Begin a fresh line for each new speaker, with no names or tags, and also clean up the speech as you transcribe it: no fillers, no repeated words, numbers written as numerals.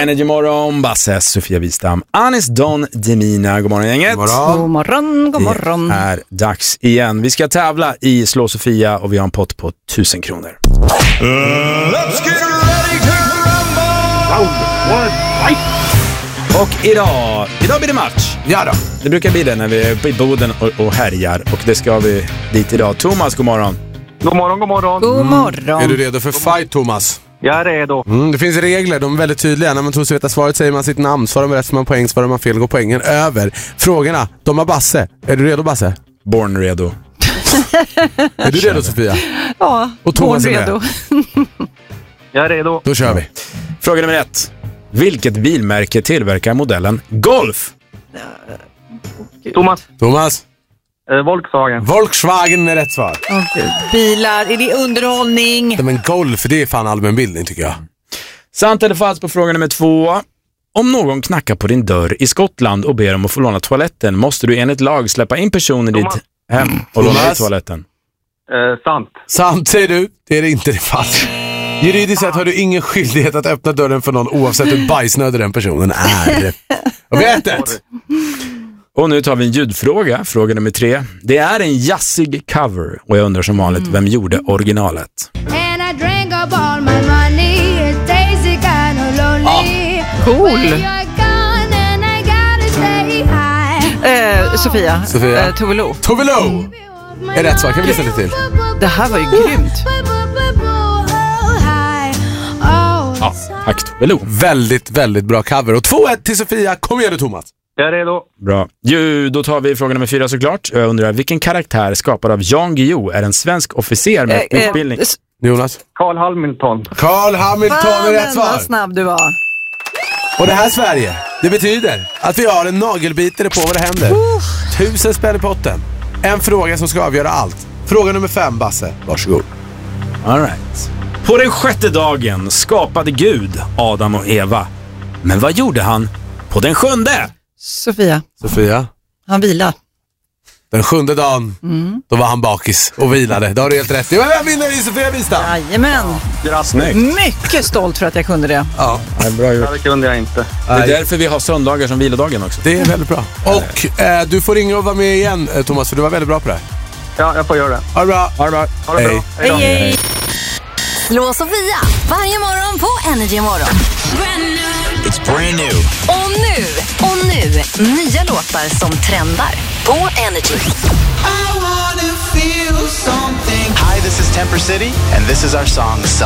Energy morgon, Basse, Sofia Wistam, Anis Don Demina. God morgon gänget.
God morgon.
Det är dags igen. Vi ska tävla i Slå Sofia och vi har en pott på 1000 kronor.
Let's get ready to rumble!
Och idag blir det match.
Ja då.
Det brukar bli det när vi är i Boden och härjar. Och det ska vi dit idag. Thomas, god morgon.
God morgon.
God morgon.
Är du redo för fight, Thomas?
Jag är redo.
Det finns regler, de är väldigt tydliga. När man tror sig veta svaret säger man sitt namn. Svarar man rätt får man poäng, svarar man fel går poängen över. Frågorna, de har Basse. Är du redo, Basse?
Born redo.
Är du redo, Sofia?
Ja,
och Thomas
redo.
Jag är redo.
Då kör vi.
Fråga nummer 1. Vilket bilmärke tillverkar modellen Golf?
Thomas. Volkswagen.
Volkswagen är rätt svar.
Bilar, är det underhållning?
Men Golf, det är fan allmänbildning tycker jag.
Sant eller falskt på fråga nummer 2. Om någon knackar på din dörr i Skottland och ber om att få låna toaletten måste du enligt lag släppa in personen i ditt hem och låna ut toaletten.
Sant.
Sant säger du, det är det inte, det fast. Juridiskt sett har du ingen skyldighet att öppna dörren för någon oavsett hur bajsnödig den personen är. Och vet det.
Och nu tar vi en ljudfråga, fråga nummer 3. Det är en jazzig cover och jag undrar som vanligt, vem gjorde originalet?
Cool. Sofia. Tove Lo.
Tove Lo är rätt svar, kan vi lyssna lite till?
Det här var ju grymt.
Ja, tack Tove Lo.
Väldigt, väldigt bra cover. Och 2-1 till Sofia, kom igen nu Thomas.
Jag är redo.
Bra. Då tar vi fråga nummer 4 såklart. Jag undrar, vilken karaktär skapad av Jan Guillou är en svensk officer med utbildning?
Jonas?
Carl Hamilton.
Carl Hamilton är rätt svar.
Vad snabb du var.
Och det här Sverige, det betyder att vi har en nagelbitare på vad det händer. 1000 spänn i potten. En fråga som ska avgöra allt. Fråga nummer 5, Basse. Varsågod.
All right. På den 6:e dagen skapade Gud Adam och Eva. Men vad gjorde han på den 7:e?
Sofia. Han vilade.
Den 7:e dagen, då var han bakis och vilade. Då har du helt rätt. Jag vinner i Sofia Wistam.
Jajamän.
Snyggt.
Mycket stolt för att jag kunde det.
Ja,
Bra gjort.
Det kunde jag inte.
Det är därför vi har söndagar som vilodagen också.
det är väldigt bra. Och du får ringa och vara med igen, Thomas, för du var väldigt bra på det här.
Ja, jag får göra det.
Ha det bra.
Ha det bra.
Hej.
Hej.
Slå Sofia varje morgon på Energy morgon.
It's brand new.
Och nu nya låtar som trendar på Energy.
Hi, this is Temper City, and this is our song